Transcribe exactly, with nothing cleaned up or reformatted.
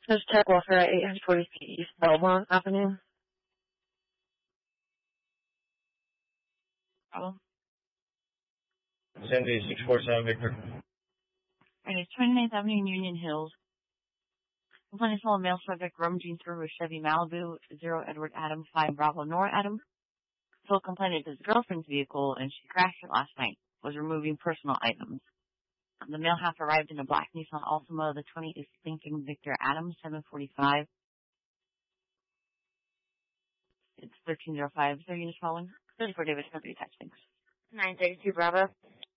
There's Tech Welfare at eight forty East Belmont Avenue. Problem? Cindy, six four seven Victor. Alright, it's twenty-ninth Avenue in Union Hills. Complaint is a male subject rummaging through a Chevy Malibu, zero Edward Adam, five Bravo Nora Adam. Full complainant is his girlfriend's vehicle, and she crashed it last night. Was removing personal items. The male half arrived in a black Nissan Altima. The twenty is thinking Victor Adam, seven forty-five. It's thirteen oh five. Is there units following? thirty-four David, no three attached things. nine thirty-two Bravo.